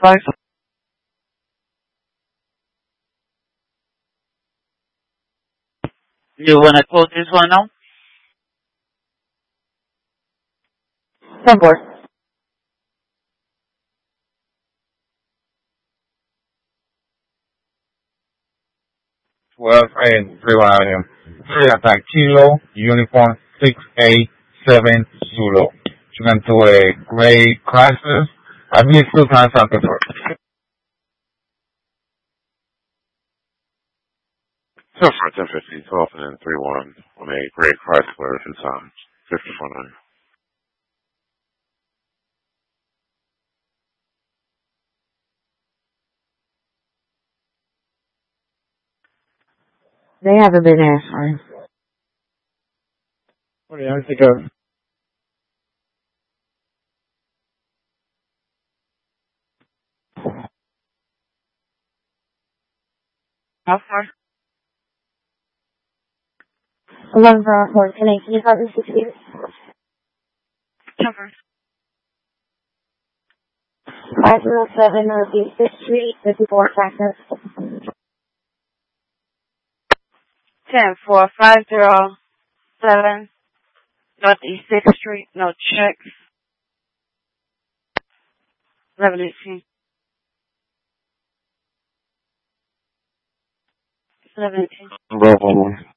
5. You want to quote this one now? 10-4. 12 and 3-1 Avenue. 3 attack Kilo, Uniform 6A7 Zulu. You're going to do a gray crisis. I believe 2 times after first. So for 1050, 12 and then 3-1 on a great Chrysler 2 times, 54.9. They haven't been answering. What do you think of? How far? 11 for 4. Can I see you 60? Cover. 507 Northeast 5th Street, 54 Texas. 10507 Northeast 6th Street. No checks. 1118. 1118. Bravo 1.